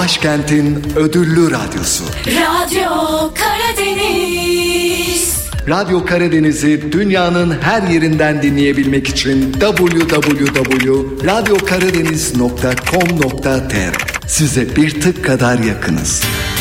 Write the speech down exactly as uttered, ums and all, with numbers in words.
Başkentin ödüllü radyosu. Radyo Karadeniz. Radyo Karadeniz'i dünyanın her yerinden dinleyebilmek için double-u double-u double-u nokta radyo karadeniz nokta com nokta tr size bir tık kadar yakınız.